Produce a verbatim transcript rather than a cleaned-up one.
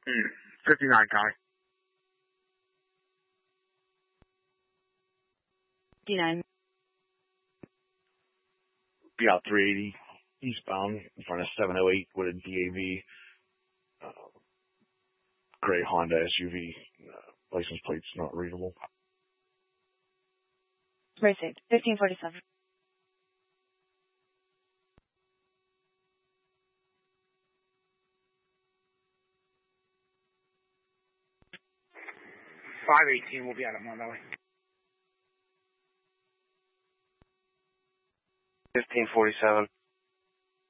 Mm, fifty-nine, Connie. fifty-nine. Be out three eighty eastbound in front of seven oh eight with a D A V. Uh, gray Honda S U V. Uh, license plate's not readable. Received. fifteen forty-seven. five eighteen will be out of Mon Valley. fifteen forty-seven.